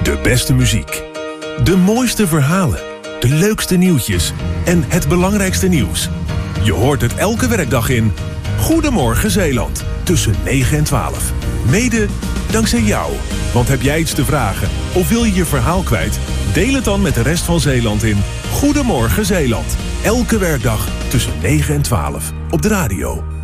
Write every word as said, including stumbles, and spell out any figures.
De beste muziek. De mooiste verhalen. De leukste nieuwtjes. En het belangrijkste nieuws. Je hoort het elke werkdag in Goedemorgen Zeeland. Tussen negen en twaalf. Mede dankzij jou. Want heb jij iets te vragen of wil je je verhaal kwijt? Deel het dan met de rest van Zeeland in Goedemorgen Zeeland. Elke werkdag tussen negen en twaalf. Op de radio.